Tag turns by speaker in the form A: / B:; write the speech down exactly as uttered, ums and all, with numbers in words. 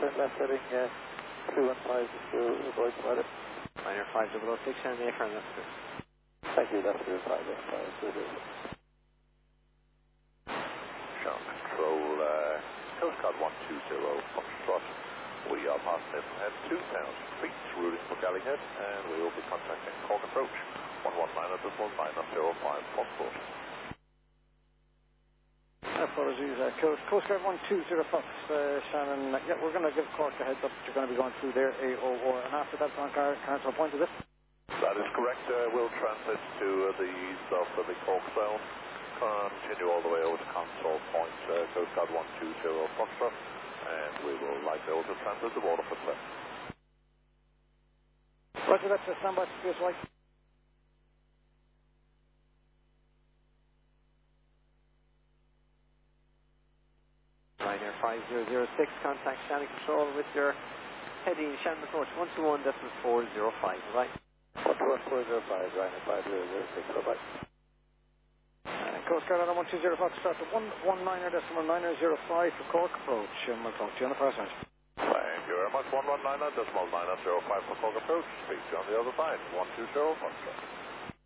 A: turn left heading uh, two one five to avoid weather.
B: Minor five double oh six and the affirmative.
A: Thank you, that's two five one five.
C: Ground control, uh, Coast Guard one two zero, Foxtrot. We are passing at two thousand feet, routing for Galleyhead, and we will be contacting Cork approach one one nine at decimal nine zero five Foxtrot.
D: Apologies, uh, Coast, Coast Guard one two zero Fox, uh, Shannon. Uh, yeah, we're going to give Cork a heads up. You're going to be going through there, A O R, and after that, on car, cancel point of this.
C: That is correct. Uh, we'll transit to uh, the east of uh, the Cork zone, continue all the way over to Console Point, uh, Coast Guard one two zero Foxtrot, and we will likely also transit the Waterford Cliff.
D: Roger, that's a standby space right.
B: Minor five zero zero six, contact Shannon Control with your heading Shannon approach one two one decimal four zero five, right?
A: one two one four zero five, Ryanair five zero zero six, bye-bye.
D: Uh, Coast Guard on one two zero Fox, start at one one nine decimal nine zero five for Cork approach, and we'll talk to you on the far side.
C: Thank you very much. one one nine decimal nine zero five for Cork approach. Speak to you on the other side. one two zero Foxtrot.